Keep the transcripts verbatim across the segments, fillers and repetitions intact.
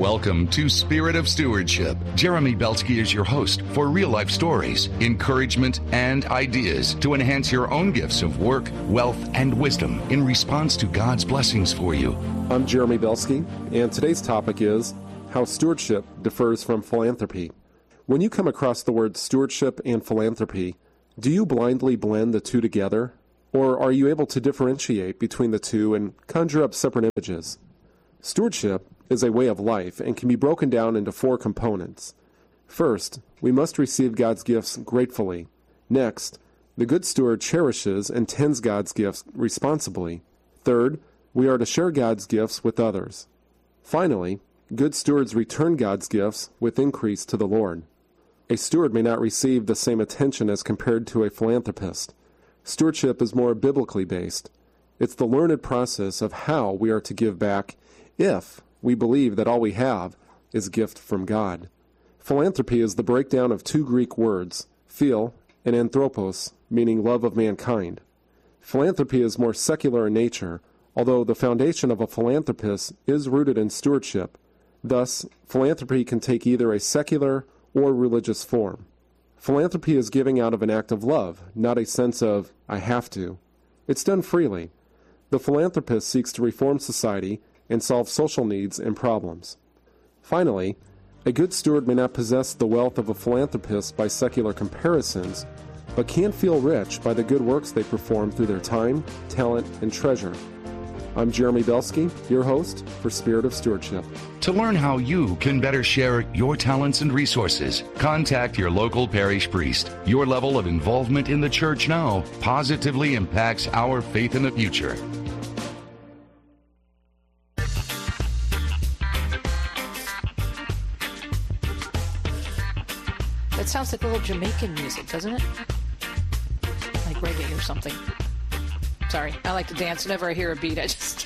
Welcome to Spirit of Stewardship. Jeremy Belsky is your host for real-life stories, encouragement, and ideas to enhance your own gifts of work, wealth, and wisdom in response to God's blessings for you. I'm Jeremy Belsky, and today's topic is how stewardship differs from philanthropy. When you come across the words stewardship and philanthropy, do you blindly blend the two together, or are you able to differentiate between the two and conjure up separate images? Stewardship is a way of life and can be broken down into four components. First, we must receive God's gifts gratefully. Next, the good steward cherishes and tends God's gifts responsibly. Third, we are to share God's gifts with others. Finally, good stewards return God's gifts with increase to the Lord. A steward may not receive the same attention as compared to a philanthropist. Stewardship is more biblically based. It's the learned process of how we are to give back if we believe that all we have is a gift from God. Philanthropy is the breakdown of two Greek words, phil and anthropos, meaning love of mankind. Philanthropy is more secular in nature, although the foundation of a philanthropist is rooted in stewardship. Thus, philanthropy can take either a secular or religious form. Philanthropy is giving out of an act of love, not a sense of, I have to. It's done freely. The philanthropist seeks to reform society and solve social needs and problems. Finally, a good steward may not possess the wealth of a philanthropist by secular comparisons, but can feel rich by the good works they perform through their time, talent, and treasure. I'm Jeremy Belsky, your host for Spirit of Stewardship. To learn how you can better share your talents and resources, contact your local parish priest. Your level of involvement in the church now positively impacts our faith in the future. It sounds like a little Jamaican music, doesn't it? Like reggae or something. Sorry, I like to dance. Whenever I hear a beat, I just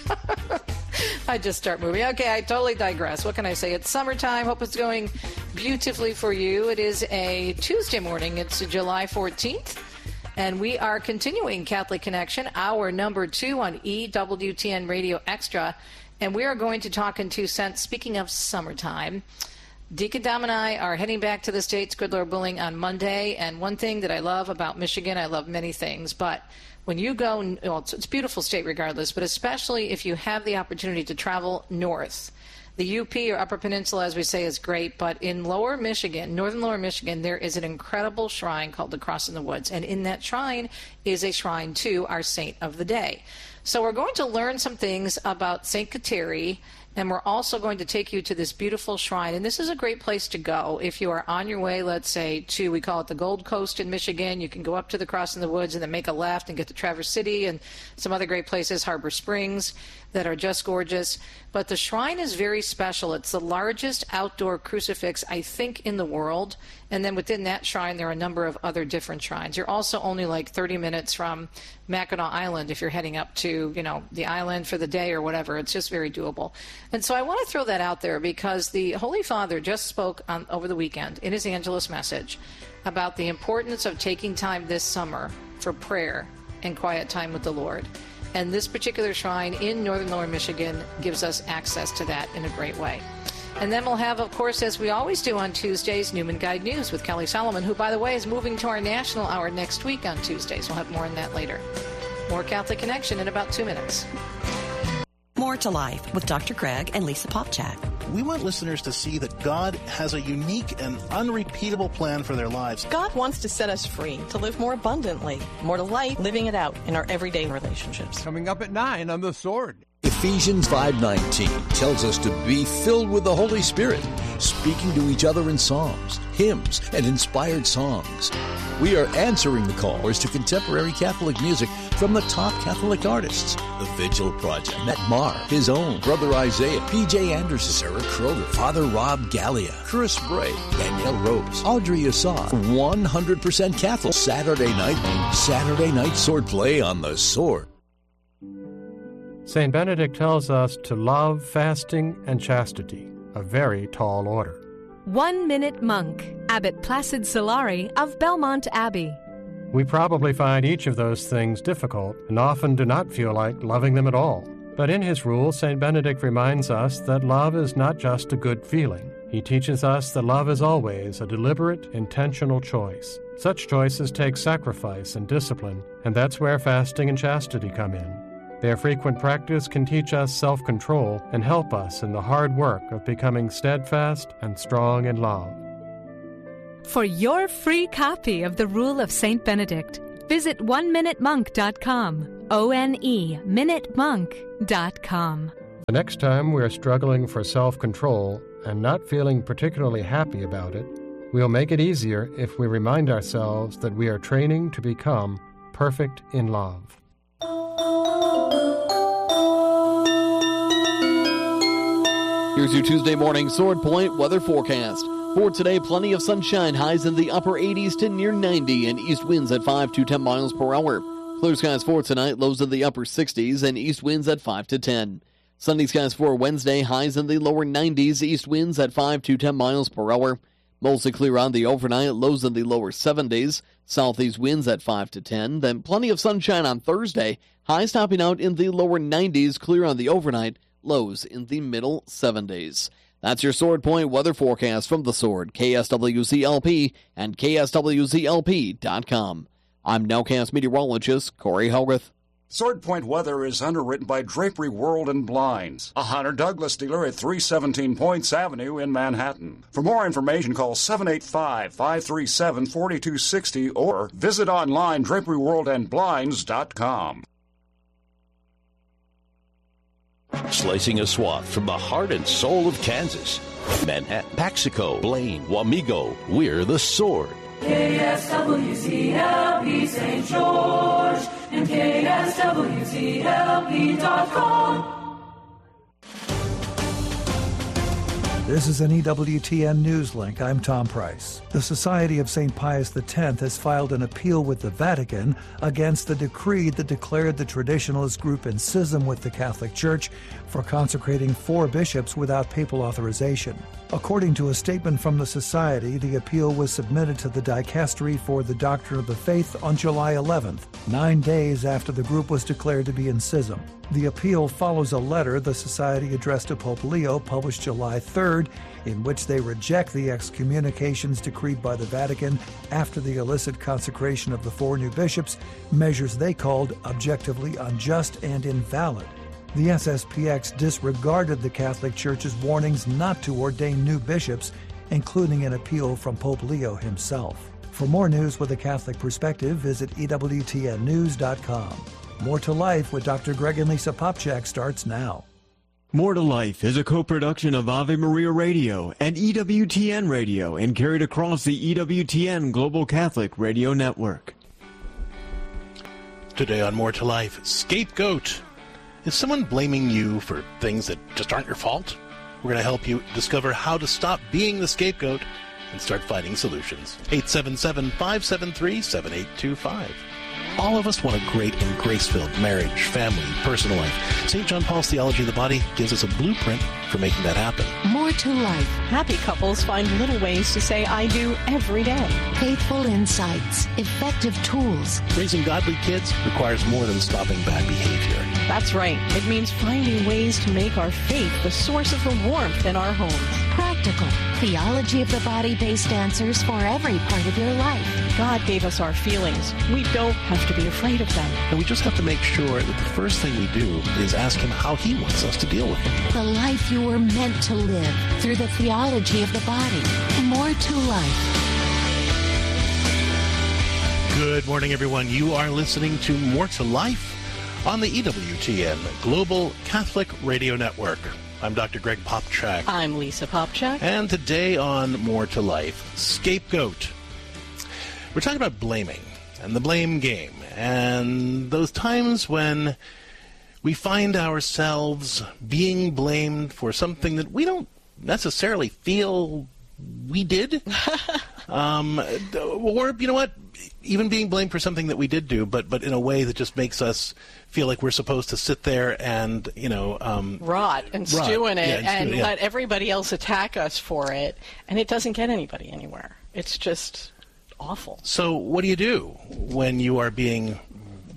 I just start moving. Okay, I totally digress. What can I say? It's summertime. Hope it's going beautifully for you. It is a Tuesday morning. It's July fourteenth. And we are continuing Catholic Connection, hour number two on E W T N Radio Extra. And we are going to talk in two cents. Speaking of summertime, Deacon Dom and I are heading back to the States, good Lord willing, on Monday. And one thing that I love about Michigan, I love many things, but when you go, well, it's, it's a beautiful state regardless, but especially if you have the opportunity to travel north. The U P, or Upper Peninsula, as we say, is great, but in lower Michigan, northern lower Michigan, there is an incredible shrine called the Cross in the Woods, and in that shrine is a shrine to our saint of the day. So we're going to learn some things about Saint Kateri, and we're also going to take you to this beautiful shrine. And this is a great place to go if you are on your way, let's say, to, we call it the Gold Coast in Michigan. You can go up to the Cross in the Woods and then make a left and get to Traverse City and some other great places, Harbor Springs, that are just gorgeous. But the shrine is very special. It's the largest outdoor crucifix, I think, in the world. And then within that shrine, there are a number of other different shrines. You're also only like thirty minutes from Mackinac Island if you're heading up to, you know, the island for the day or whatever. It's just very doable. And so I want to throw that out there because the Holy Father just spoke on, over the weekend in his Angelus message about the importance of taking time this summer for prayer and quiet time with the Lord. And this particular shrine in northern lower Michigan gives us access to that in a great way. And then we'll have, of course, as we always do on Tuesdays, Newman Guide News with Kelly Solomon, who, by the way, is moving to our national hour next week on Tuesdays. We'll have more on that later. More Catholic Connection in about two minutes. More to Life with Doctor Craig and Lisa Popchak. We want listeners to see that God has a unique and unrepeatable plan for their lives. God wants to set us free, to live more abundantly, more to life, living it out in our everyday relationships. Coming up at nine on The Sword. Ephesians five nineteen tells us to be filled with the Holy Spirit, speaking to each other in psalms, hymns, and inspired songs. We are answering the callers to contemporary Catholic music from the top Catholic artists. The Vigil Project, Met Mar, His Own, Brother Isaiah, P J Anderson, Sarah Kroger, Father Rob Gallia, Chris Bray, Danielle Rose, Audrey Assad, one hundred percent Catholic. Saturday night, Saturday night swordplay on The Sword. Saint Benedict tells us to love fasting and chastity, a very tall order. One Minute Monk, Abbot Placid Solari of Belmont Abbey. We probably find each of those things difficult and often do not feel like loving them at all. But in his rule, Saint Benedict reminds us that love is not just a good feeling. He teaches us that love is always a deliberate, intentional choice. Such choices take sacrifice and discipline, and that's where fasting and chastity come in. Their frequent practice can teach us self-control and help us in the hard work of becoming steadfast and strong in love. For your free copy of the Rule of Saint Benedict, visit one minute monk dot com. O N E, minute monk dot com. The next time we're struggling for self-control and not feeling particularly happy about it, we'll make it easier if we remind ourselves that we are training to become perfect in love. Here's your Tuesday morning Sword Point weather forecast. For today, plenty of sunshine, highs in the upper eighties to near ninety, and east winds at five to ten miles per hour. Clear skies for tonight, lows in the upper sixties, and east winds at five to ten. Sunny skies for Wednesday, highs in the lower nineties, east winds at five to ten miles per hour. Mostly clear on the overnight, lows in the lower seventies, southeast winds at five to ten. Then plenty of sunshine on Thursday, highs topping out in the lower nineties, clear on the overnight, lows in the middle seventies. That's your Sword Point weather forecast from The Sword, K S W Z L P, and K S W Z L P dot com. I'm Nowcast meteorologist Corey Hogarth. Sword Point weather is underwritten by Drapery World and Blinds, a Hunter Douglas dealer at three seventeen Points Avenue in Manhattan. For more information, call seven eight five, five three seven, four two six zero or visit online drapery world and blinds dot com. Slicing a swath from the heart and soul of Kansas. Manhattan, Paxico, Blaine, Wamego, we're The Sword. K S W Z L P Saint George and K S W Z L P dot com. This is an E W T N News Link. I'm Tom Price. The Society of Saint Pius the Tenth has filed an appeal with the Vatican against the decree that declared the traditionalist group in schism with the Catholic Church for consecrating four bishops without papal authorization. According to a statement from the Society, the appeal was submitted to the Dicastery for the Doctrine of the Faith on July eleventh, nine days after the group was declared to be in schism. The appeal follows a letter the Society addressed to Pope Leo, published July third, in which they reject the excommunications decreed by the Vatican after the illicit consecration of the four new bishops, measures they called objectively unjust and invalid. The S S P X disregarded the Catholic Church's warnings not to ordain new bishops, including an appeal from Pope Leo himself. For more news with a Catholic perspective, visit E W T N news dot com. More to Life with Doctor Greg and Lisa Popchak starts now. More to Life is a co-production of Ave Maria Radio and E W T N Radio and carried across the E W T N Global Catholic Radio Network. Today on More to Life, scapegoat. Is someone blaming you for things that just aren't your fault? We're going to help you discover how to stop being the scapegoat and start finding solutions. eight seven seven, five seven three, seven eight two five. All of us want a great and grace-filled marriage, family, personal life. Saint John Paul's Theology of the Body gives us a blueprint for making that happen. More to life. Happy couples find little ways to say I do every day. Faithful insights, effective tools. Raising godly kids requires more than stopping bad behavior. That's right. It means finding ways to make our faith the source of the warmth in our homes. Practical. Theology of the body-based answers for every part of your life. God gave us our feelings. We don't have to be afraid of them. And we just have to make sure that the first thing we do is ask Him how He wants us to deal with them. The life you were meant to live through the theology of the body. More to life. Good morning, everyone. You are listening to More to Life on the E W T N Global Catholic Radio Network. I'm Doctor Greg Popchak. I'm Lisa Popchak. And today on More to Life, scapegoat. We're talking about blaming and the blame game and those times when we find ourselves being blamed for something that we don't necessarily feel we did. um, or, you know what, even being blamed for something that we did do, but but in a way that just makes us feel like we're supposed to sit there and, you know... Um, rot and rot. stew in it yeah, and, and yeah. let everybody else attack us for it, and it doesn't get anybody anywhere. It's just awful. So what do you do when you are being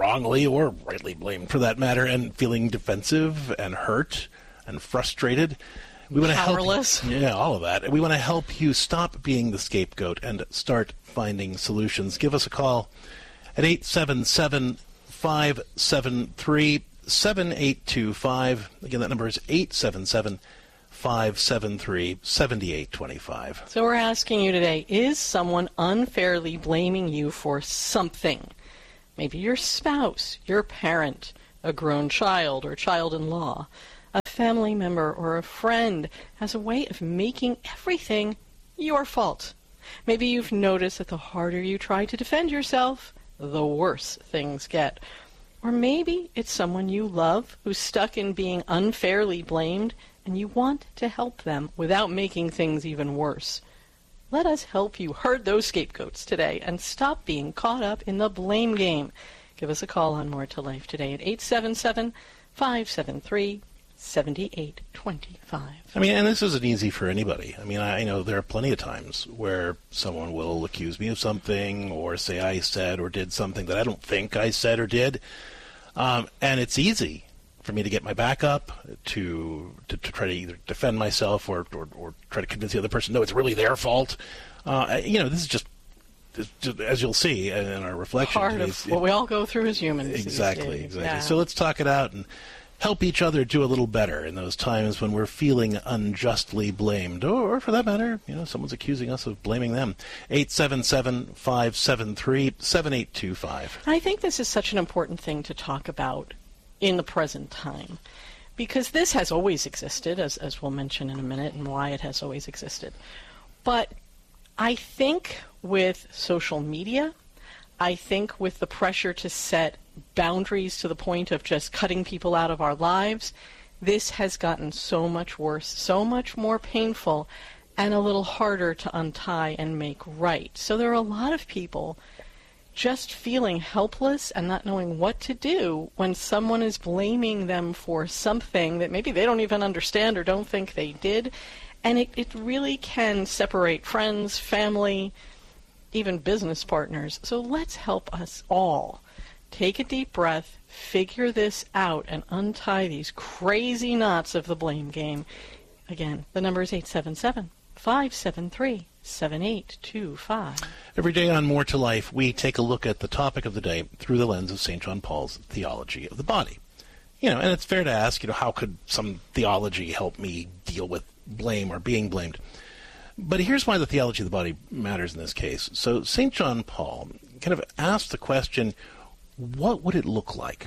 wrongly or rightly blamed for that matter, and feeling defensive and hurt and frustrated. We want to Powerless. help you, yeah, all of that. We want to help you stop being the scapegoat and start finding solutions. Give us a call at eight seven seven, five seven three, seven eight two five. Again, that number is eight seven seven, five seven three, seven eight two five. So we're asking you today, is someone unfairly blaming you for something? Maybe your spouse, your parent, a grown child or child-in-law, a family member or a friend has a way of making everything your fault. Maybe you've noticed that the harder you try to defend yourself, the worse things get. Or maybe it's someone you love who's stuck in being unfairly blamed, and you want to help them without making things even worse. Let us help you herd those scapegoats today and stop being caught up in the blame game. Give us a call on More to Life today at eight seven seven, five seven three, seven eight two five. I mean, and this isn't easy for anybody. I mean, I know there are plenty of times where someone will accuse me of something or say I said or did something that I don't think I said or did. Um, and it's easy for me to get my back up, to to, to try to either defend myself or, or, or try to convince the other person, no, it's really their fault. Uh, you know, this is just, just, as you'll see in our reflection. Part of what we all go through as humans. Exactly, exactly. Yeah. So let's talk it out and help each other do a little better in those times when we're feeling unjustly blamed, or, or for that matter, you know, someone's accusing us of blaming them. eight seven seven, five seven three, seven eight two five. I think this is such an important thing to talk about in the present time, because this has always existed, as, as we'll mention in a minute, and why it has always existed. But I think with social media, I think with the pressure to set boundaries to the point of just cutting people out of our lives, this has gotten so much worse, so much more painful, and a little harder to untie and make right. So there are a lot of people just feeling helpless and not knowing what to do when someone is blaming them for something that maybe they don't even understand or don't think they did. And it, it really can separate friends, family, even business partners. So let's help us all take a deep breath, figure this out, and untie these crazy knots of the blame game. Again, the number is eight seven seven, five seven three, seven eight two five. Every day on More to Life, we take a look at the topic of the day through the lens of Saint John Paul's theology of the body. You know, and it's fair to ask, you know, how could some theology help me deal with blame or being blamed? But here's why the theology of the body matters in this case. So Saint John Paul kind of asked the question, what would it look like?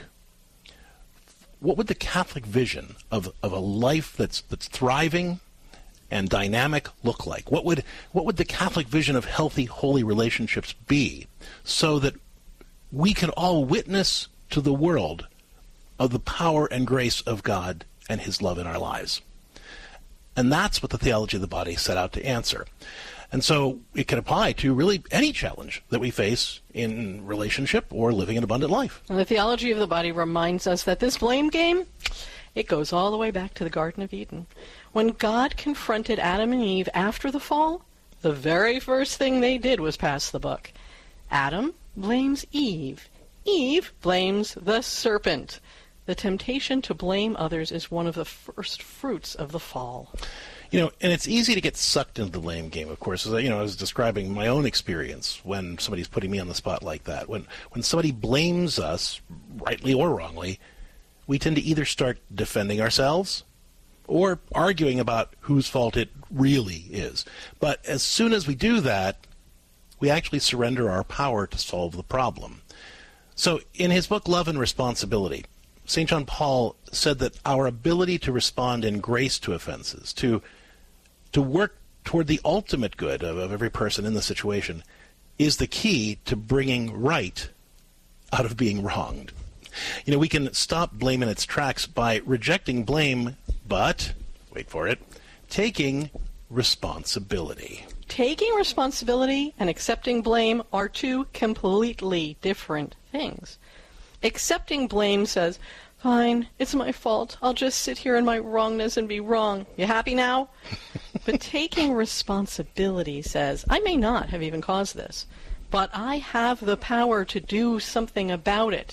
What would the Catholic vision of, of a life that's that's thriving and dynamic look like? What would what would the Catholic vision of healthy, holy relationships be, so that we can all witness to the world of the power and grace of God and his love in our lives? And that's what the theology of the body set out to answer. And so it can apply to really any challenge that we face in relationship or living an abundant life. And the theology of the body reminds us that this blame game, it goes all the way back to the Garden of Eden. When God confronted Adam and Eve after the fall, the very first thing they did was pass the buck. Adam blames Eve. Eve blames the serpent. The temptation to blame others is one of the first fruits of the fall. You know, and it's easy to get sucked into the blame game, of course. As I, you know, I was describing my own experience when somebody's putting me on the spot like that. When when somebody blames us, rightly or wrongly, we tend to either start defending ourselves or arguing about whose fault it really is. But as soon as we do that, we actually surrender our power to solve the problem. So in his book, Love and Responsibility, Saint John Paul said that our ability to respond in grace to offenses, to to work toward the ultimate good of, of every person in the situation, is the key to bringing right out of being wronged. You know, we can stop blame in its tracks by rejecting blame, but, wait for it, taking responsibility. Taking responsibility and accepting blame are two completely different things. Accepting blame says, fine, it's my fault. I'll just sit here in my wrongness and be wrong. You happy now? But taking responsibility says, I may not have even caused this, but I have the power to do something about it.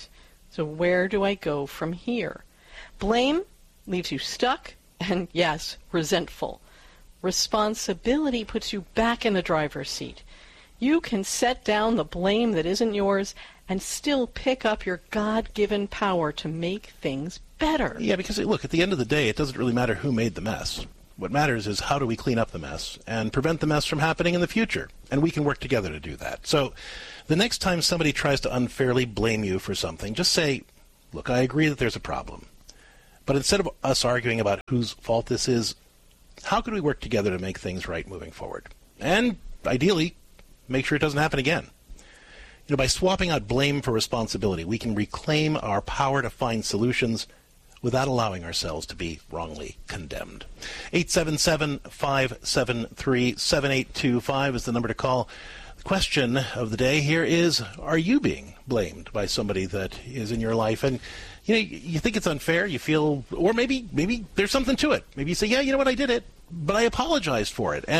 So where do I go from here? Blame leaves you stuck and, yes, resentful. Responsibility puts you back in the driver's seat. You can set down the blame that isn't yours and still pick up your God-given power to make things better. Yeah, because, look, at the end of the day, it doesn't really matter who made the mess. What matters is how do we clean up the mess and prevent the mess from happening in the future. And we can work together to do that. So the next time somebody tries to unfairly blame you for something, just say, look, I agree that there's a problem. But instead of us arguing about whose fault this is, how could we work together to make things right moving forward? And ideally, make sure it doesn't happen again. You know, by swapping out blame for responsibility, we can reclaim our power to find solutions without allowing ourselves to be wrongly condemned. eight seven seven, five seven three, seven eight two five is the number to call. The question of the day here is, are you being blamed by somebody that is in your life? And you know, you think it's unfair, you feel, or maybe maybe there's something to it. Maybe you say, yeah, you know what, I did it, but I apologized for it,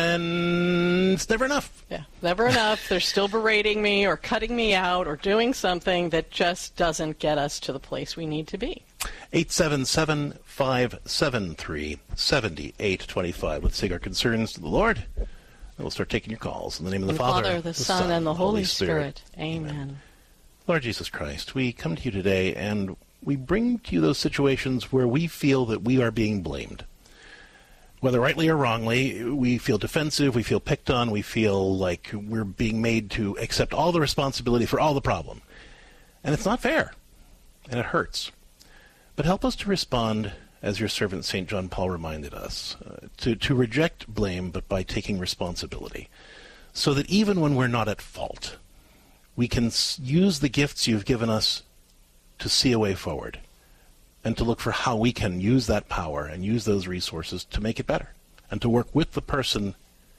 and it's never enough. Yeah, never enough. They're still berating me or cutting me out or doing something that just doesn't get us to the place we need to be. eight seven seven, five seven three, seven eight two five. Let's take our concerns to the Lord, and we'll start taking your calls. In the name of the, the Father, Father, the, the Son, and the Holy Spirit. Spirit. Amen. Amen. Lord Jesus Christ, we come to you today, and we bring to you those situations where we feel that we are being blamed. Whether rightly or wrongly, we feel defensive, we feel picked on, we feel like we're being made to accept all the responsibility for all the problem. And it's not fair, and it hurts. But help us to respond, as your servant Saint John Paul reminded us, uh, to, to reject blame, but by taking responsibility, so that even when we're not at fault, we can s- use the gifts you've given us to see a way forward, and to look for how we can use that power and use those resources to make it better, and to work with the person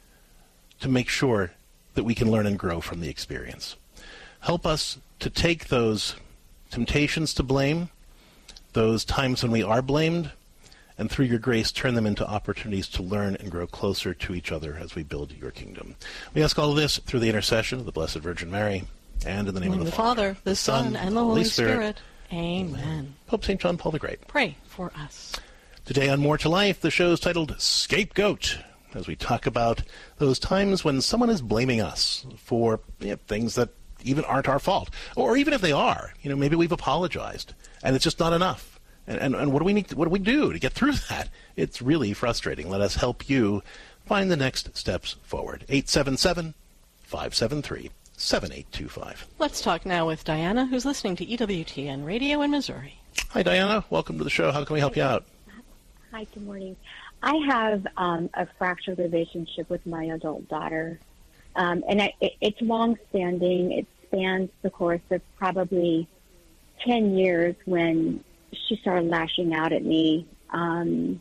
to make sure that we can learn and grow from the experience. Help us to take those temptations to blame, those times when we are blamed, and through your grace turn them into opportunities to learn and grow closer to each other as we build your kingdom. We ask all of this through the intercession of the Blessed Virgin Mary, and in the name in of the, the Father, Father, the Son, and the Holy Spirit. Spirit. Amen. Pope Saint John Paul the Great. Pray for us. Today on More to Life, the show is titled Scapegoat, as we talk about those times when someone is blaming us for you know, things that even aren't our fault. Or even if they are, you know, maybe we've apologized, and it's just not enough. And, and, and what do we need to, what do we do to get through that? It's really frustrating. Let us help you find the next steps forward. eight seven seven, five seven three, seven eight two five. Let's talk now with Diana, who's listening to E W T N Radio in Missouri. Hi, Diana. Welcome to the show. How can we help you out? Hi, good morning. I have um, a fractured relationship with my adult daughter, um, and I, it, it's long-standing. It spans the course of probably ten years when she started lashing out at me. Um,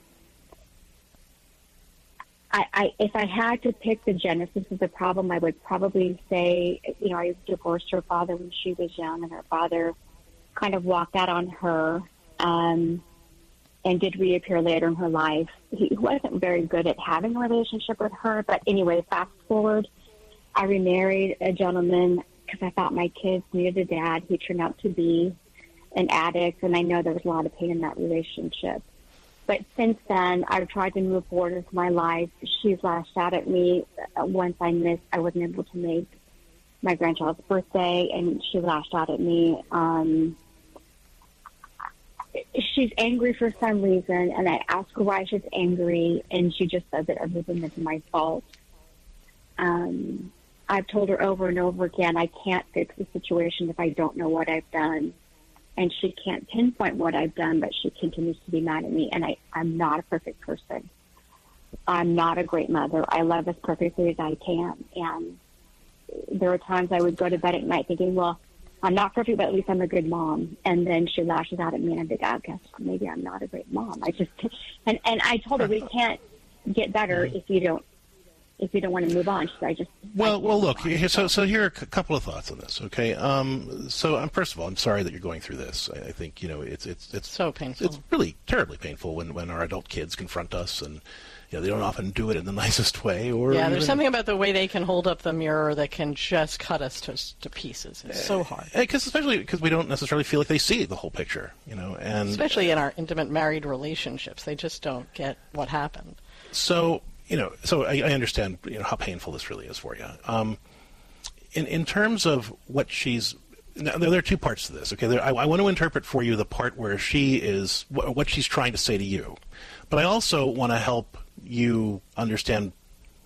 I, I, if I had to pick the genesis of the problem, I would probably say, you know, I divorced her father when she was young, and her father kind of walked out on her um, and did reappear later in her life. He wasn't very good at having a relationship with her, but anyway, fast forward, I remarried a gentleman because I thought my kids needed a dad. He turned out to be an addict, and I know there was a lot of pain in that relationship. But since then, I've tried to move forward with my life. She's lashed out at me. Once I missed, I wasn't able to make my grandchild's birthday, and she lashed out at me. Um, she's angry for some reason, and I ask her why she's angry, and she just says that everything is my fault. Um, I've told her over and over again, I can't fix the situation if I don't know what I've done. And she can't pinpoint what I've done, but she continues to be mad at me. And I, I'm not a perfect person. I'm not a great mother. I love as perfectly as I can. And there are times I would go to bed at night thinking, well, I'm not perfect, but at least I'm a good mom. And then she lashes out at me, and I think, I guess maybe I'm not a great mom. I just and, and I told her we can't get better if you don't if you don't want to move on. She said, I just well, well, look. Here, so, so here are a couple of thoughts on this. Okay. Um, so, um, first of all, I'm sorry that you're going through this. I, I think you know it's it's it's so painful. It's really terribly painful when, when our adult kids confront us, and you know they don't often do it in the nicest way. Or yeah, even, there's something about the way they can hold up the mirror that can just cut us to to pieces. It's so hard. Because especially because we don't necessarily feel like they see the whole picture. You know, and especially in our intimate married relationships, they just don't get what happened. So. You know, so I, I understand, you know, how painful this really is for you. Um, in in terms of what she's, now, there are two parts to this. Okay, there, I, I want to interpret for you the part where she is, wh- what she's trying to say to you, but I also want to help you understand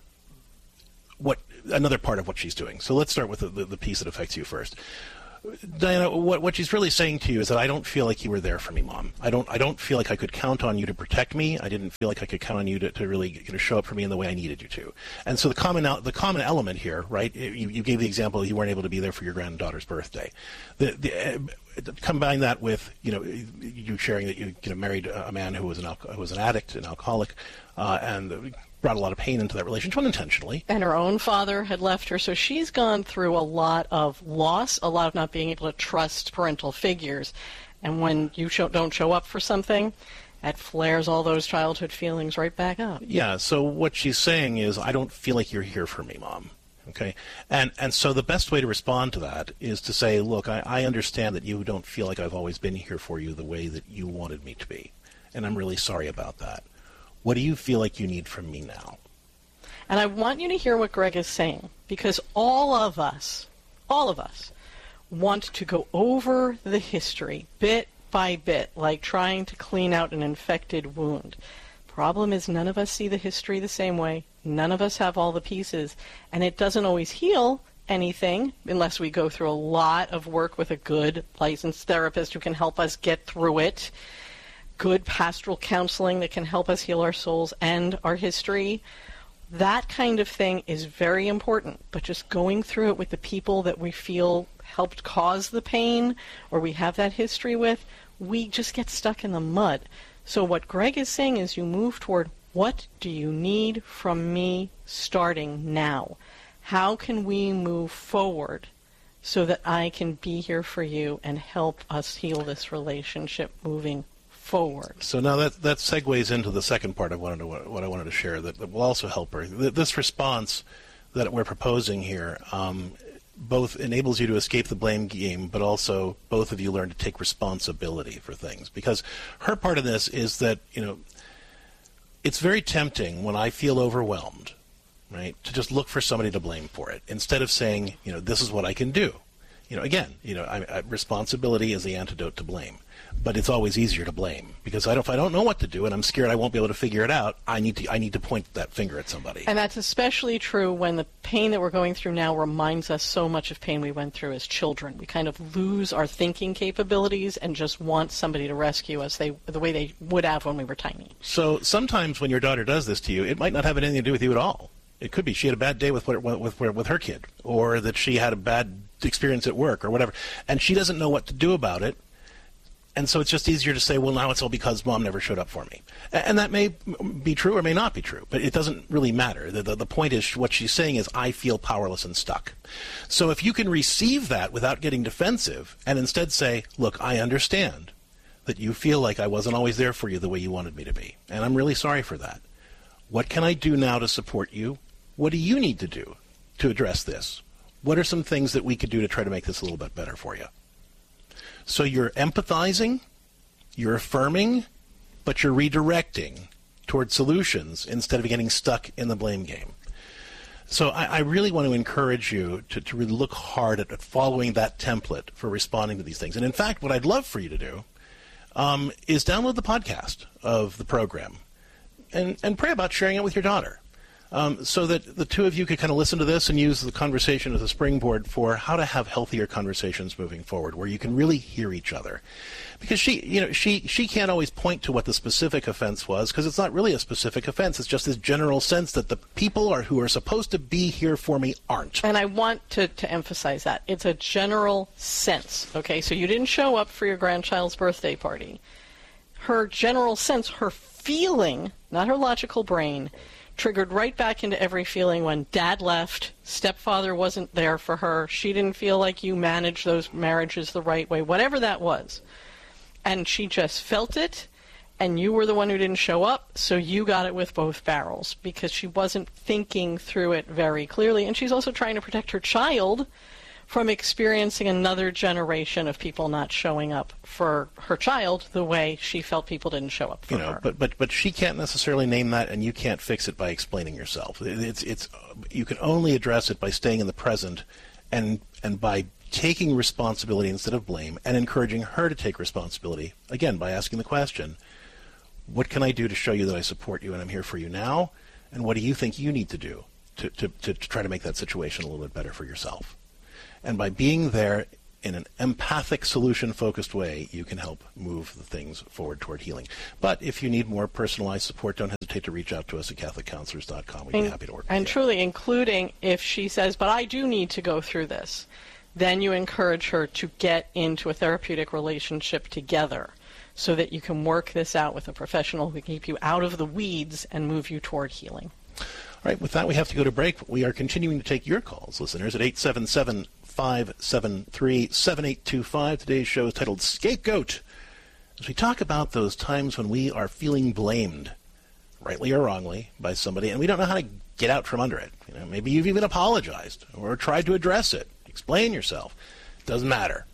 what another part of what she's doing. So let's start with the, the, the piece that affects you first. Diana, what what she's really saying to you is that I don't feel like you were there for me, Mom. I don't I don't feel like I could count on you to protect me. I didn't feel like I could count on you to, to really you know, show up for me in the way I needed you to. And so the common the common element here, right? You, you gave the example you weren't able to be there for your granddaughter's birthday. The, the, uh, combine that with you know you sharing that you you know married a man who was an alco- who was an addict, an alcoholic, uh, and brought a lot of pain into that relationship unintentionally. And her own father had left her, so she's gone through a lot of loss, a lot of not being able to trust parental figures. And when you show, don't show up for something, that flares all those childhood feelings right back up. Yeah, so what she's saying is, I don't feel like you're here for me, Mom. Okay, and and so the best way to respond to that is to say, look, I, I understand that you don't feel like I've always been here for you the way that you wanted me to be, and I'm really sorry about that. What do you feel like you need from me now? And I want you to hear what Greg is saying, because all of us, all of us, want to go over the history bit by bit, like trying to clean out an infected wound. Problem is, none of us see the history the same way. None of us have all the pieces, and it doesn't always heal anything unless we go through a lot of work with a good licensed therapist who can help us get through it. Good pastoral counseling that can help us heal our souls and our history. That kind of thing is very important, but just going through it with the people that we feel helped cause the pain or we have that history with, we just get stuck in the mud. So what Greg is saying is you move toward, what do you need from me starting now? How can we move forward so that I can be here for you and help us heal this relationship moving forward? So now that that segues into the second part of what I wanted to, what I wanted to share that, that will also help her. This response that we're proposing here um, both enables you to escape the blame game, but also both of you learn to take responsibility for things. Because her part of this is that, you know, it's very tempting when I feel overwhelmed, right, to just look for somebody to blame for it instead of saying, you know, this is what I can do. You know, again, you know, I, I, responsibility is the antidote to blame. But it's always easier to blame because I don't, if I don't know what to do and I'm scared I won't be able to figure it out, I need to I need to point that finger at somebody. And that's especially true when the pain that we're going through now reminds us so much of pain we went through as children. We kind of lose our thinking capabilities and just want somebody to rescue us they, the way they would have when we were tiny. So sometimes when your daughter does this to you, it might not have anything to do with you at all. It could be she had a bad day with with with, with her kid, or that she had a bad experience at work or whatever, and she doesn't know what to do about it. And so it's just easier to say, well, now it's all because Mom never showed up for me. And that may be true or may not be true, but it doesn't really matter. The, the, the point is, what she's saying is, I feel powerless and stuck. So if you can receive that without getting defensive and instead say, look, I understand that you feel like I wasn't always there for you the way you wanted me to be, and I'm really sorry for that. What can I do now to support you? What do you need to do to address this? What are some things that we could do to try to make this a little bit better for you? So you're empathizing, you're affirming, but you're redirecting toward solutions instead of getting stuck in the blame game. So I, I really want to encourage you to, to really look hard at, at following that template for responding to these things. And in fact, what I'd love for you to do um, is download the podcast of the program and, and pray about sharing it with your daughter. Um, so that the two of you could kind of listen to this and use the conversation as a springboard for how to have healthier conversations moving forward, where you can really hear each other. Because she, you know, she, she can't always point to what the specific offense was, because it's not really a specific offense. It's just this general sense that the people are who are supposed to be here for me aren't. And I want to, to emphasize that. It's a general sense, okay? So you didn't show up for your grandchild's birthday party. Her general sense, her feeling, not her logical brain, triggered right back into every feeling when dad left, stepfather wasn't there for her, she didn't feel like you managed those marriages the right way, whatever that was. And she just felt it, and you were the one who didn't show up, so you got it with both barrels because she wasn't thinking through it very clearly. And she's also trying to protect her child from experiencing another generation of people not showing up for her child the way she felt people didn't show up for you know, her. But but but she can't necessarily name that, and you can't fix it by explaining yourself. It's it's you can only address it by staying in the present, and and by taking responsibility instead of blame, and encouraging her to take responsibility. Again, by asking the question, what can I do to show you that I support you and I'm here for you now? And what do you think you need to do to to, to, to try to make that situation a little bit better for yourself? And by being there in an empathic, solution-focused way, you can help move the things forward toward healing. But if you need more personalized support, don't hesitate to reach out to us at catholic counselors dot com. We'd and, be happy to work with And you. truly, including if she says, but I do need to go through this, then you encourage her to get into a therapeutic relationship together so that you can work this out with a professional who can keep you out of the weeds and move you toward healing. All right, with that, we have to go to break. We are continuing to take your calls, listeners, at eight seven seven, five seven three, seven eight two five. Today's show is titled Scapegoat, as we talk about those times when we are feeling blamed, rightly or wrongly, by somebody, and we don't know how to get out from under it. You know, maybe you've even apologized or tried to address it. Explain yourself. Doesn't matter.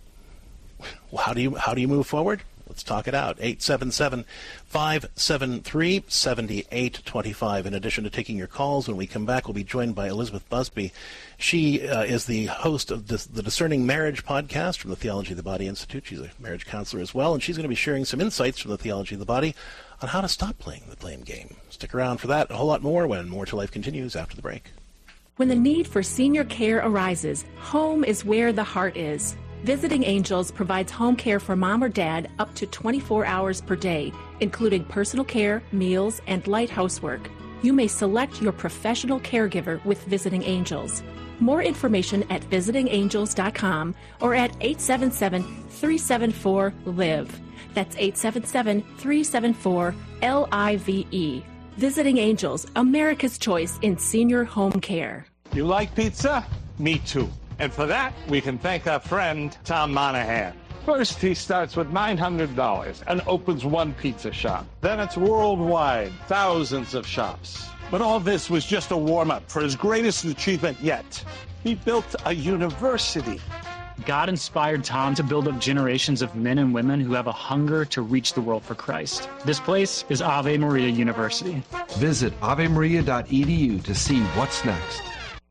Well, how do you how do you move forward? Let's talk it out. eight seven seven, five seven three, seven eight two five. In addition to taking your calls, when we come back, we'll be joined by Elizabeth Busby. She uh, is the host of this, the Discerning Marriage podcast from the Theology of the Body Institute. She's a marriage counselor as well, and she's going to be sharing some insights from the Theology of the Body on how to stop playing the blame game. Stick around for that and a whole lot more when More to Life continues after the break. When the need for senior care arises, home is where the heart is. Visiting Angels provides home care for mom or dad up to twenty-four hours per day, including personal care, meals, and light housework. You may select your professional caregiver with Visiting Angels. More information at visiting angels dot com or at eight seven seven, three seven four, L I V E. That's eight seven seven, three seven four, L I V E. Visiting Angels, America's choice in senior home care. You like pizza? Me too. And for that, we can thank our friend, Tom Monahan. First, he starts with nine hundred dollars and opens one pizza shop. Then it's worldwide, thousands of shops. But all this was just a warm-up for his greatest achievement yet. He built a university. God inspired Tom to build up generations of men and women who have a hunger to reach the world for Christ. This place is Ave Maria University. Visit ave maria dot e d u to see what's next.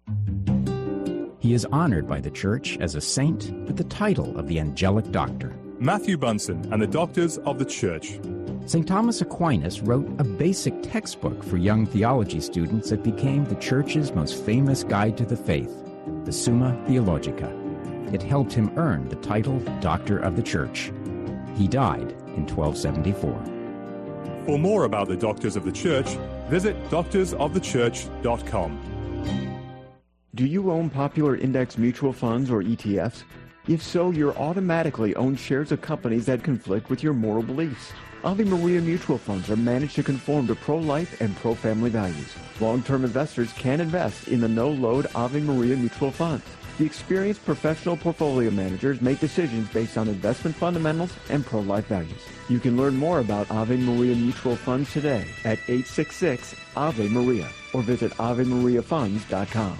He is honored by the Church as a saint with the title of the Angelic Doctor. Matthew Bunson and the Doctors of the Church. Saint Thomas Aquinas wrote a basic textbook for young theology students that became the Church's most famous guide to the faith, the Summa Theologica. It helped him earn the title Doctor of the Church. He died in twelve seventy-four. For more about the Doctors of the Church, visit doctors of the church dot com. Do you own popular index mutual funds or E T Fs? If so, you're automatically owned shares of companies that conflict with your moral beliefs. Ave Maria mutual funds are managed to conform to pro-life and pro-family values. Long-term investors can invest in the no-load Ave Maria mutual funds. The experienced professional portfolio managers make decisions based on investment fundamentals and pro-life values. You can learn more about Ave Maria mutual funds today at eight six six, Ave Maria or visit ave maria funds dot com.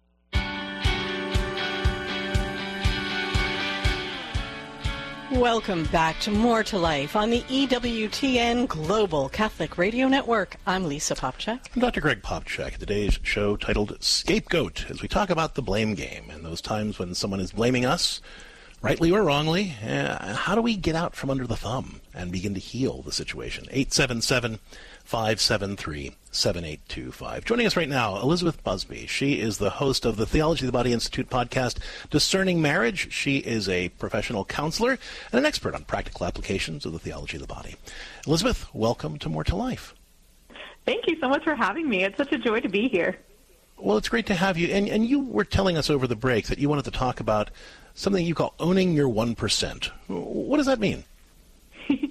Welcome back to More to Life on the E W T N Global Catholic Radio Network. I'm Lisa Popchak. I'm Doctor Greg Popchak. Today's show titled Scapegoat, as we talk about the blame game and those times when someone is blaming us, rightly or wrongly. Uh, how do we get out from under the thumb and begin to heal the situation? eight seven seven, five seven three, seven eight two five. Joining us right now, Elizabeth Busby. She is the host of the Theology of the Body Institute podcast, Discerning Marriage. She is a professional counselor and an expert on practical applications of the theology of the body. Elizabeth, welcome to More to Life. Thank you so much for having me. It's such a joy to be here. Well, it's great to have you. And, and you were telling us over the break that you wanted to talk about something you call owning your one percent. What does that mean? So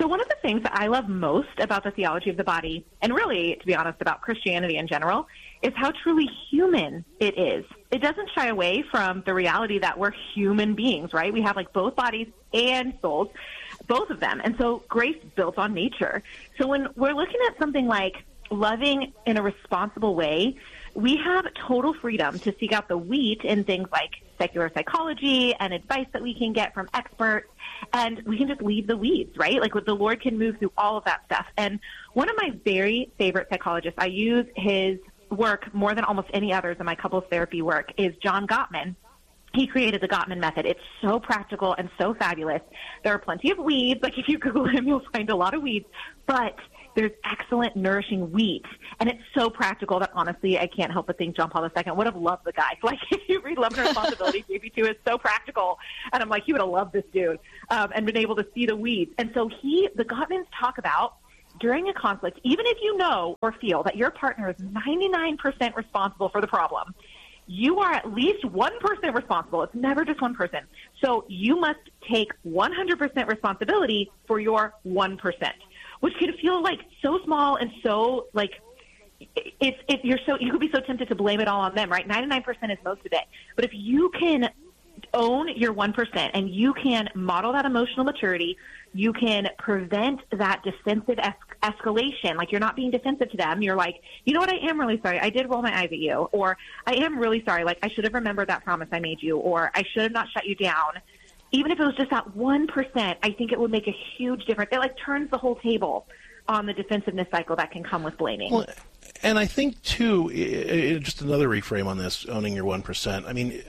So one of the things that I love most about the theology of the body, and really, to be honest, about Christianity in general, is how truly human it is. It doesn't shy away from the reality that we're human beings, right? We have like both bodies and souls, both of them. And so grace built on nature. So when we're looking at something like loving in a responsible way, we have total freedom to seek out the wheat in things like secular psychology and advice that we can get from experts, and we can just leave the weeds, right? Like the Lord can move through all of that stuff. And one of my very favorite psychologists, I use his work more than almost any others in my couples therapy work, is John Gottman. He created the Gottman method. It's so practical and so fabulous. There are plenty of weeds. Like if you Google him, you'll find a lot of weeds, but there's excellent, nourishing wheat. And it's so practical that, honestly, I can't help but think John Paul the Second would have loved the guy. Like, if you read Love and Responsibility, J P two is so practical. And I'm like, he would have loved this dude um, and been able to see the weeds. And so he, the Gottmans talk about, during a conflict, even if you know or feel that your partner is ninety-nine percent responsible for the problem, you are at least one percent responsible. It's never just one person. So you must take one hundred percent responsibility for your one percent. Which can feel like so small and so like it's if you're so you could be so tempted to blame it all on them, right? ninety-nine percent is most of it. But if you can own your one percent and you can model that emotional maturity, you can prevent that defensive es- escalation. Like you're not being defensive to them. You're like, you know what? I am really sorry. I did roll my eyes at you, or I am really sorry. Like I should have remembered that promise I made you, or I should have not shut you down. Even if it was just that one percent, I think it would make a huge difference. It like turns the whole table on the defensiveness cycle that can come with blaming. Well, and I think, too, it, it, just another reframe on this, owning your one percent. I mean,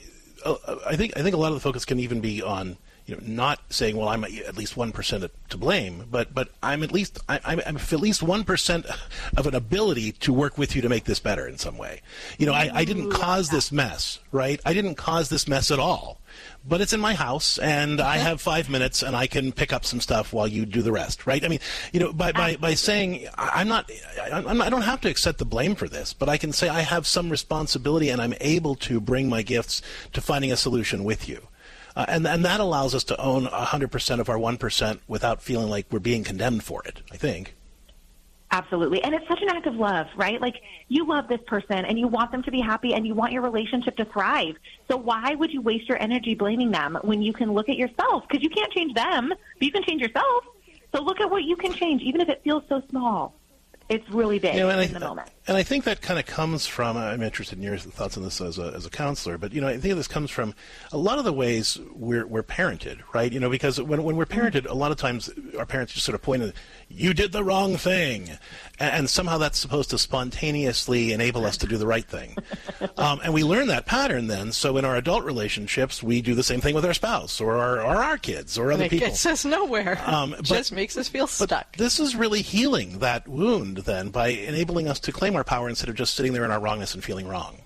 I think I think a lot of the focus can even be on, you know, not saying, well, I'm at least one percent to blame, but but I'm at least I, I'm at least one percent of an ability to work with you to make this better in some way. You know, I, I didn't cause this mess, right? I didn't cause this mess at all. But it's in my house, and I have five minutes, and I can pick up some stuff while you do the rest, right? I mean, you know, by by, by saying I'm not, I'm, I don't have to accept the blame for this, but I can say I have some responsibility, and I'm able to bring my gifts to finding a solution with you. Uh, and, and that allows us to own one hundred percent of our one percent without feeling like we're being condemned for it, I think. Absolutely. And it's such an act of love, right? Like, you love this person and you want them to be happy and you want your relationship to thrive. So why would you waste your energy blaming them when you can look at yourself? Because you can't change them, but you can change yourself. So look at what you can change, even if it feels so small. It's really big, you know, in I, the moment. And I think that kind of comes from, I'm interested in your thoughts on this as a, as a counselor, but, you know, I think this comes from a lot of the ways we're, we're parented, right? You know, because when, when we're parented, a lot of times our parents just sort of point at, you did the wrong thing. And, and somehow that's supposed to spontaneously enable us to do the right thing. um, and we learn that pattern then, so in our adult relationships, we do the same thing with our spouse or our, or our kids or other and it people. It gets us nowhere. Um, it just makes us feel stuck. This is really healing that wound then by enabling us to claim our power instead of just sitting there in our wrongness and feeling wrong.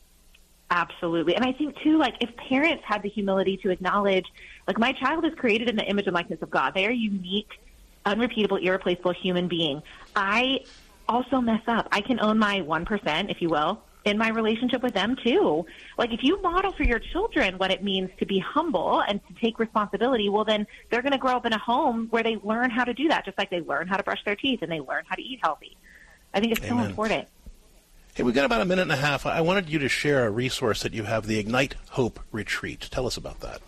Absolutely. And I think, too, like, if parents had the humility to acknowledge, like, my child is created in the image and likeness of God. They are a unique, unrepeatable, irreplaceable human being. I also mess up. I can own my one percent, if you will, in my relationship with them, too. Like, if you model for your children what it means to be humble and to take responsibility, well, then they're going to grow up in a home where they learn how to do that, just like they learn how to brush their teeth and they learn how to eat healthy. I think it's Amen. so important. Hey, we've got about a minute and a half. I wanted you to share a resource that you have, the Ignite Hope Retreat. Tell us about that.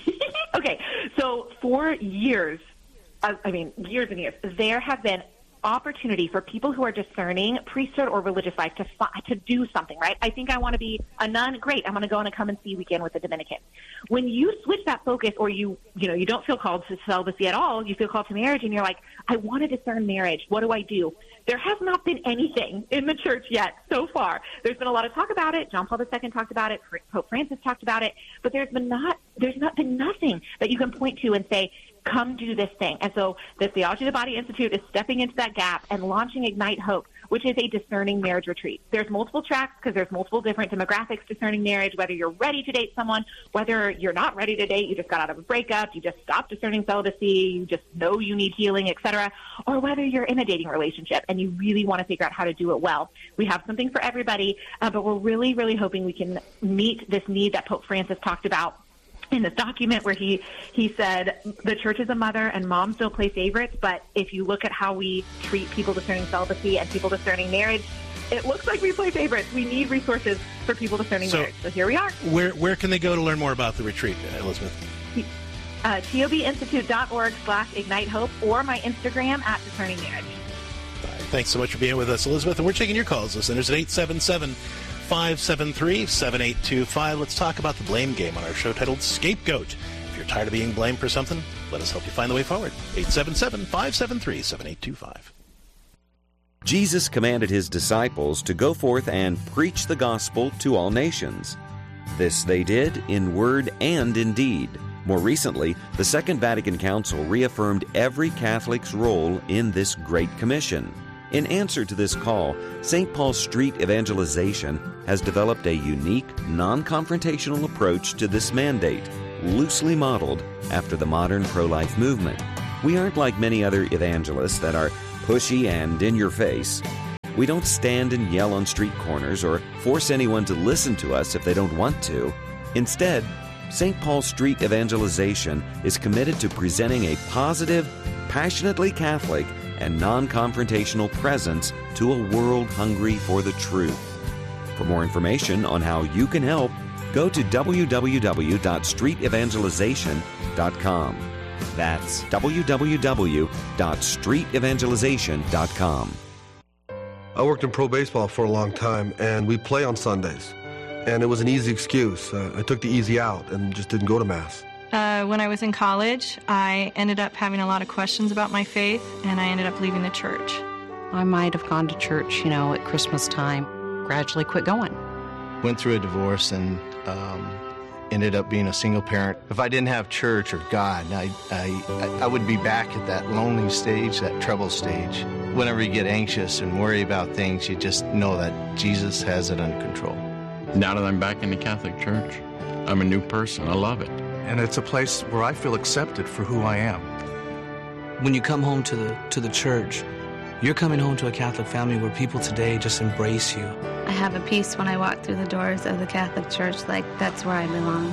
Okay, so for years, uh, I mean, years and years, there have been opportunity for people who are discerning priesthood or religious life to fi- to do something, right? I think I want to be a nun. Great, I'm going to go on a come and see weekend with the Dominican. When you switch that focus, or you you know you don't feel called to celibacy at all, you feel called to marriage, and you're like, I want to discern marriage. What do I do? There has not been anything in the church yet so far. There's been a lot of talk about it. John Paul the Second talked about it. Pope Francis talked about it. But there's been not there's not been nothing that you can point to and say, come do this thing. And so the Theology of the Body Institute is stepping into that gap and launching Ignite Hope, which is a discerning marriage retreat. There's multiple tracks because there's multiple different demographics discerning marriage, whether you're ready to date someone, whether you're not ready to date, you just got out of a breakup, you just stopped discerning celibacy, you just know you need healing, et cetera, or whether you're in a dating relationship and you really want to figure out how to do it well. We have something for everybody, uh, but we're really, really hoping we can meet this need that Pope Francis talked about in this document where he, he said the church is a mother and moms don't play favorites, but if you look at how we treat people discerning celibacy and people discerning marriage, it looks like we play favorites. We need resources for people discerning So- marriage. So here we are. Where where can they go to learn more about the retreat, Elizabeth? Uh, tobinstitute.org slash ignite hope or my Instagram at discerning marriage. Thanks so much for being with us, Elizabeth. And we're taking your calls, listeners, at eight seven seven, five seven three, seven eight two five. Let's talk about the blame game on our show titled Scapegoat. If you're tired of being blamed for something, let us help you find the way forward. eight seven seven, five seven three, seven eight two five. Jesus commanded his disciples to go forth and preach the gospel to all nations. This they did in word and in deed. More recently, the Second Vatican Council reaffirmed every Catholic's role in this Great Commission. In answer to this call, Saint Paul Street Evangelization has developed a unique, non-confrontational approach to this mandate, loosely modeled after the modern pro-life movement. We aren't like many other evangelists that are pushy and in your face. We don't stand and yell on street corners or force anyone to listen to us if they don't want to. Instead, Saint Paul Street Evangelization is committed to presenting a positive, passionately Catholic, and non-confrontational presence to a world hungry for the truth. For more information on how you can help, go to w w w dot street evangelization dot com. That's w w w dot street evangelization dot com. I worked in pro baseball for a long time, and we play on Sundays. And it was an easy excuse. Uh, I took the easy out and just didn't go to Mass. Uh, when I was in college, I ended up having a lot of questions about my faith, and I ended up leaving the church. I might have gone to church, you know, at Christmas time, gradually quit going. Went through a divorce and um, ended up being a single parent. If I didn't have church or God, I, I, I would be back at that lonely stage, that trouble stage. Whenever you get anxious and worry about things, you just know that Jesus has it under control. Now that I'm back in the Catholic Church, I'm a new person. I love it. And it's a place where I feel accepted for who I am. When you come home to the to the church, you're coming home to a Catholic family where people today just embrace you. I have a peace when I walk through the doors of the Catholic Church, like that's where I belong.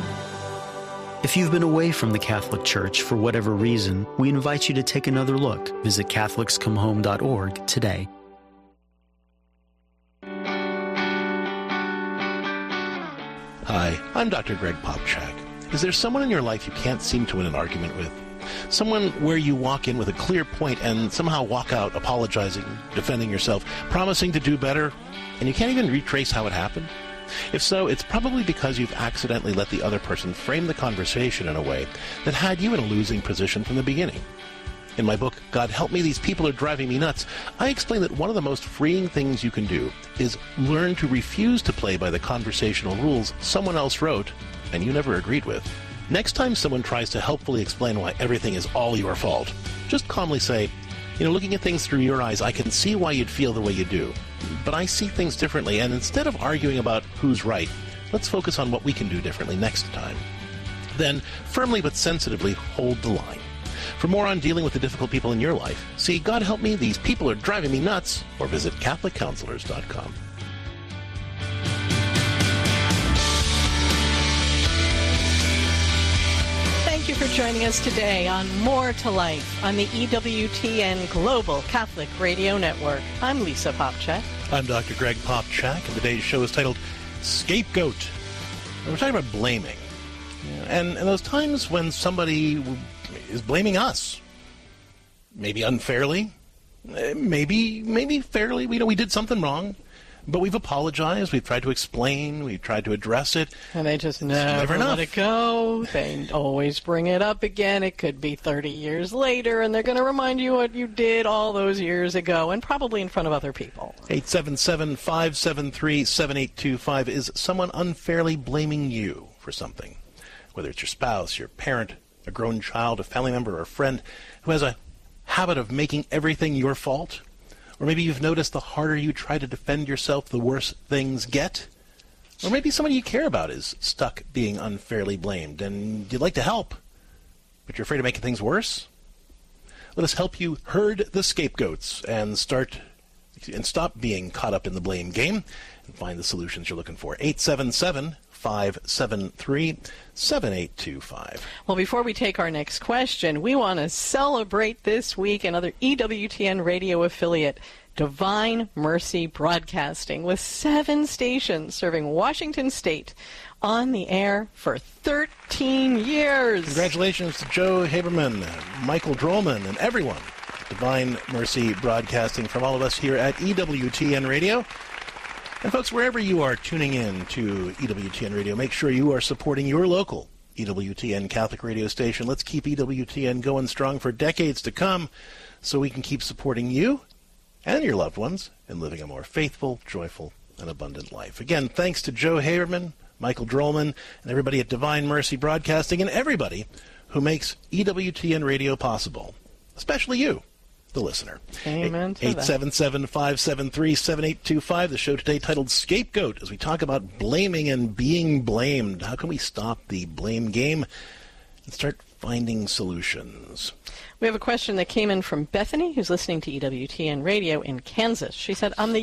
If you've been away from the Catholic Church for whatever reason, we invite you to take another look. Visit catholics come home dot org today. Hi, I'm Doctor Greg Popchak. Is there someone in your life you can't seem to win an argument with? Someone where you walk in with a clear point and somehow walk out apologizing, defending yourself, promising to do better, and you can't even retrace how it happened? If so, it's probably because you've accidentally let the other person frame the conversation in a way that had you in a losing position from the beginning. In my book, God Help Me, These People Are Driving Me Nuts, I explain that one of the most freeing things you can do is learn to refuse to play by the conversational rules someone else wrote and you never agreed with. Next time someone tries to helpfully explain why everything is all your fault, just calmly say, you know, looking at things through your eyes, I can see why you'd feel the way you do, but I see things differently, and instead of arguing about who's right, let's focus on what we can do differently next time. Then, firmly but sensitively hold the line. For more on dealing with the difficult people in your life, see God Help Me, These People Are Driving Me Nuts, or visit catholic counselors dot com. Thank you for joining us today on More to Life on the E W T N Global Catholic Radio Network. I'm Lisa Popchak. I'm Doctor Greg Popchak, and today's show is titled Scapegoat. And we're talking about blaming. And, and those times when somebody is blaming us, maybe unfairly, maybe maybe fairly. We know we did something wrong, but we've apologized. We've tried to explain. We've tried to address it. And they just never, never enough. let it go. They always bring it up again. It could be thirty years later, and they're going to remind you what you did all those years ago, and probably in front of other people. eight seven seven, five seven three, seven eight two five. Is someone unfairly blaming you for something? Whether it's your spouse, your parent, a grown child, a family member, or a friend who has a habit of making everything your fault? Or maybe you've noticed the harder you try to defend yourself, the worse things get? Or maybe somebody you care about is stuck being unfairly blamed, and you'd like to help, but you're afraid of making things worse? Let us help you herd the scapegoats and start and stop being caught up in the blame game and find the solutions you're looking for. eight seven seven, five seven three, seven eight two five. Well, before we take our next question, we want to celebrate this week another E W T N radio affiliate, Divine Mercy Broadcasting, with seven stations serving Washington State on the air for thirteen years. Congratulations to Joe Haberman, Michael Drollman, and everyone at Divine Mercy Broadcasting, from all of us here at E W T N Radio. And folks, wherever you are tuning in to E W T N Radio, make sure you are supporting your local E W T N Catholic radio station. Let's keep E W T N going strong for decades to come so we can keep supporting you and your loved ones in living a more faithful, joyful, and abundant life. Again, thanks to Joe Haberman, Michael Drollman, and everybody at Divine Mercy Broadcasting, and everybody who makes E W T N Radio possible, especially you, the listener. Amen to eight seven seven, five seven three, seven eight two five. The show today titled Scapegoat, as we talk about blaming and being blamed. How can we stop the blame game and start finding solutions? We have a question that came in from Bethany, who's listening to E W T N Radio in Kansas. She said, I'm the